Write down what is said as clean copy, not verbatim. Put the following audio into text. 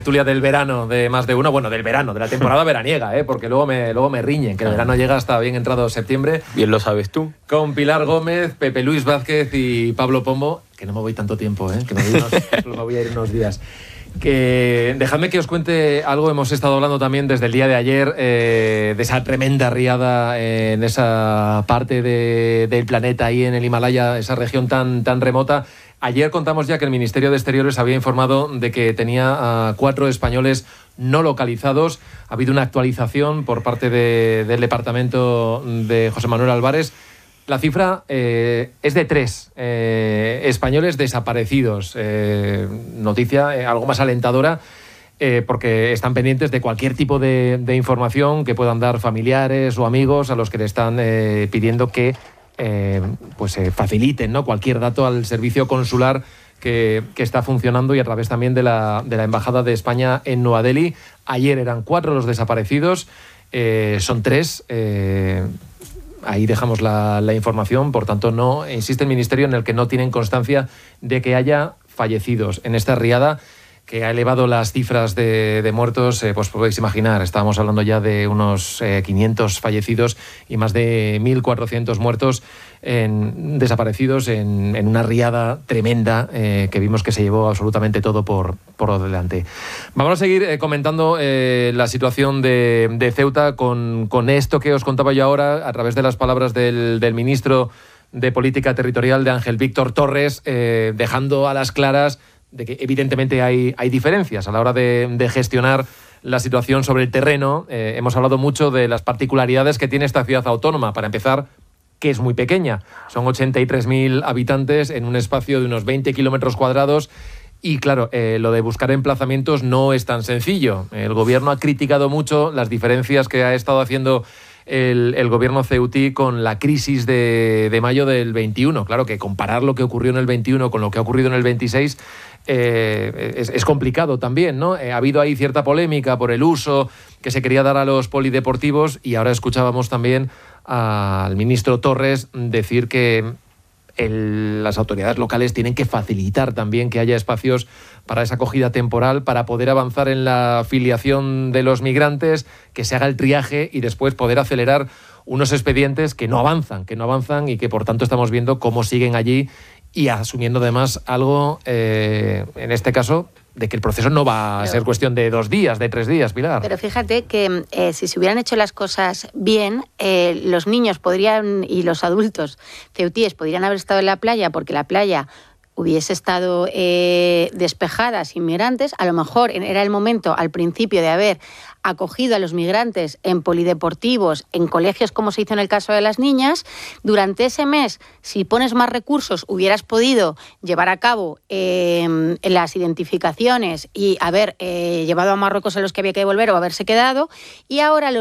Tertulia del verano de Más de Uno, bueno, del verano, de la temporada veraniega, porque luego me riñen, que el verano llega hasta bien entrado septiembre. Bien lo sabes tú. Con Pilar Gómez, Pepe Luis Vázquez y Pablo Pombo, que no me voy tanto tiempo, que me voy a ir unos días. Que dejadme que os cuente algo. Hemos estado hablando también desde el día de ayer de esa tremenda riada en esa parte del planeta, ahí en el Himalaya, esa región tan remota. Ayer contamos ya que el Ministerio de Exteriores había informado de que tenía a 4 españoles no localizados. Ha habido una actualización por parte del departamento de José Manuel Álvarez. La cifra es de 3 españoles desaparecidos. Noticia algo más alentadora, porque están pendientes de cualquier tipo de información que puedan dar familiares o amigos a los que le están pidiendo que faciliten, ¿no?, cualquier dato al servicio consular que está funcionando, y a través también de la Embajada de España en Nueva Delhi. Ayer eran 4 los desaparecidos, son 3. Ahí dejamos la información. Por tanto, no insiste el Ministerio en el que no tienen constancia de que haya fallecidos en esta riada, que ha elevado las cifras de muertos. Pues podéis imaginar, estábamos hablando ya de unos 500 fallecidos y más de 1.400 muertos desaparecidos en una riada tremenda que vimos que se llevó absolutamente todo por delante. Vamos a seguir comentando la situación de Ceuta con esto que os contaba yo ahora, a través de las palabras del ministro de Política Territorial, de Ángel Víctor Torres, dejando a las claras de que evidentemente hay diferencias a la hora de gestionar la situación sobre el terreno. Hemos hablado mucho de las particularidades que tiene esta ciudad autónoma. Para empezar, que es muy pequeña. Son 83.000 habitantes en un espacio de unos 20 kilómetros cuadrados. Y claro, lo de buscar emplazamientos no es tan sencillo. El gobierno ha criticado mucho las diferencias que ha estado haciendo el gobierno ceutí con la crisis de mayo del 21. Claro que comparar lo que ocurrió en el 21 con lo que ha ocurrido en el 26 es complicado también, ¿no? Ha habido ahí cierta polémica por el uso que se quería dar a los polideportivos, y ahora escuchábamos también al ministro Torres decir que las autoridades locales tienen que facilitar también que haya espacios para esa acogida temporal, para poder avanzar en la filiación de los migrantes, que se haga el triaje y después poder acelerar unos expedientes que no avanzan y que por tanto estamos viendo cómo siguen allí, y asumiendo además algo, en este caso, de que el proceso no va a ser cuestión de 2 días, de 3 días, Pilar. Pero fíjate que si se hubieran hecho las cosas bien, los niños podrían, y los adultos ceutíes podrían haber estado en la playa, porque la playa hubiese estado despejada sin migrantes. A lo mejor era el momento al principio de haber acogido a los migrantes en polideportivos, en colegios, como se hizo en el caso de las niñas. Durante ese mes, si pones más recursos, hubieras podido llevar a cabo las identificaciones y haber llevado a Marruecos a los que había que devolver o haberse quedado. Y ahora